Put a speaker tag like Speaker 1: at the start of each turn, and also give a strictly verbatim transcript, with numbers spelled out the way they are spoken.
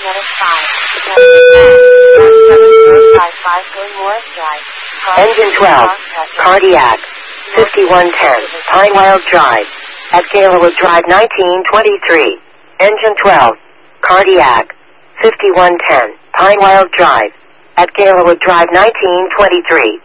Speaker 1: Engine twelve, cardiac, fifty-one ten, Pinewild Drive, at Galewood Drive nineteen twenty-three. Engine twelve, cardiac, fifty-one ten, Pinewild Drive, at Galewood Drive nineteen twenty-three.